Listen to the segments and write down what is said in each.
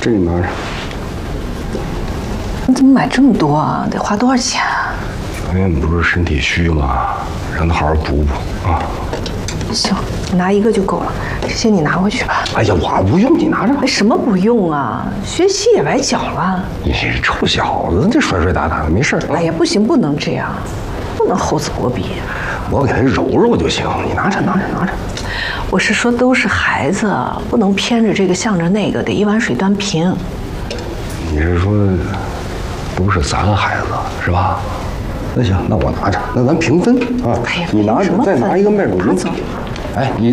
这你拿着。 你怎么买这么多啊？得花多少钱啊？ 小燕不是身体虚吗？让她好好补补啊。 行，你拿一个就够了，这些你拿回去吧。 哎呀，我不用，你拿着吧。 哎，什么不用啊？学习也崴脚了。 你这臭小子，这摔摔打打的，没事。 哎呀，不行，不能这样，不能厚此薄彼。 我给他揉揉就行，你拿着。 我是说，都是孩子，不能偏着这个向着那个，得一碗水端平。 你是说，都是3个孩子是吧？那行，那我拿着，那咱平分啊。 哎呀， 你拿着，再拿一个麦乳精。 走。 哎，你。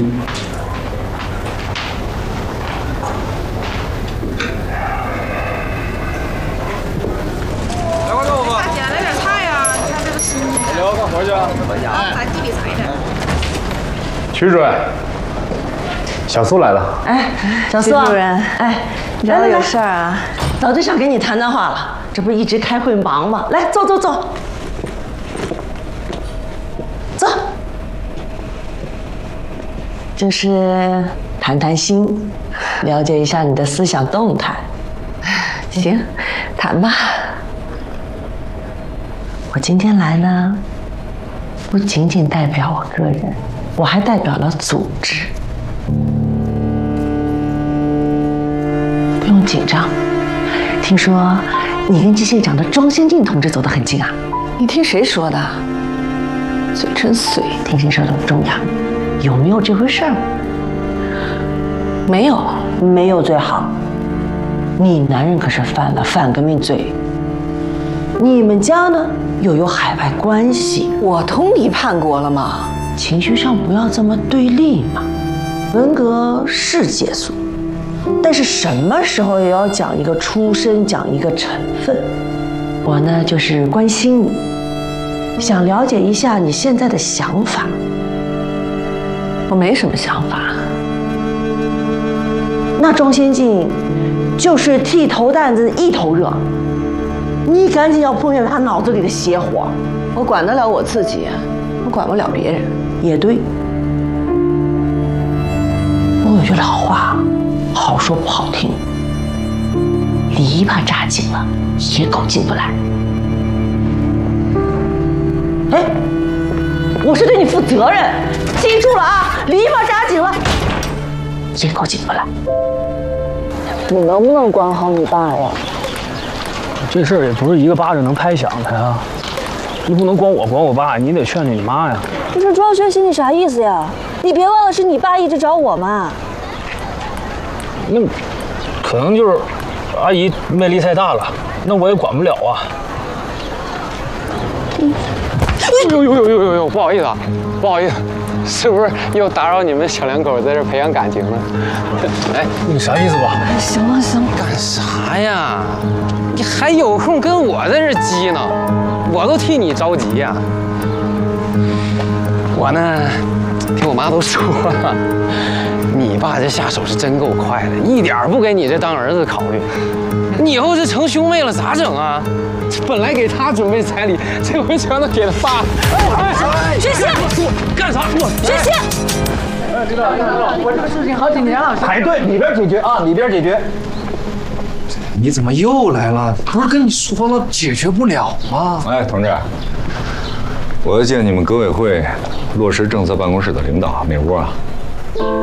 来，快给我吧。大姐，来点菜呀！你看这个新鲜。聊干活去啊？咱地里采点。 曲主任，小苏来了。 哎，小苏主任， 哎， 找我有事儿啊？ 早就想跟你谈谈话了，这不是一直开会忙吗？来，坐。走。就是谈谈心，了解一下你的思想动态。 行，谈吧。 我今天来呢，不仅仅代表我个人，我还代表了组织。不用紧张，听说你跟机械长的庄先进同志走得很近啊？ 你听谁说的？嘴真碎。 听谁说的不重要，有没有这回事儿？ 没有， 没有最好。你男人可是犯了反革命罪，你们家呢又有海外关系， 我通敌叛国了吗？ 情绪上不要这么对立嘛。文革是结束，但是什么时候也要讲一个出身，讲一个成分。我呢就是关心你，想了解一下你现在的想法。 我没什么想法。 那庄先进就是剃头担子一头热，你赶紧要扑灭他脑子里的邪火。 我管得了我自己，我管不了别人。 也对，我有句老话，好说不好听，篱笆扎紧了，野狗进不来。哎，我是对你负责任，记住了啊！篱笆扎紧了，野狗进不来。你能不能管好你爸呀？ 这事儿也不是一个巴掌能拍响的呀，你不能光我爸，你得劝劝你妈呀。 不是庄学习，你啥意思呀？你别忘了是你爸一直找我嘛。 那可能就是阿姨魅力太大了，那我也管不了啊。 呦，不好意思啊，不好意思，是不是又打扰你们小两口在这培养感情了？哎， 你啥意思吧？ 行了， 干啥呀？你还有空跟我在这激呢？我都替你着急呀。我呢，听我妈都说了，你爸这下手是真够快的，一点不给你这当儿子考虑。你以后这成兄妹了咋整啊？本来给他准备彩礼，这回全都给他爸了。 学习， 干啥？ 学习。 知道，我这个事情好几年了。排队里边解决啊，里边解决。 你怎么又来了？不是跟你说了解决不了吗？ 哎，同志，我要见你们革委会落实政策办公室的领导，哪屋啊？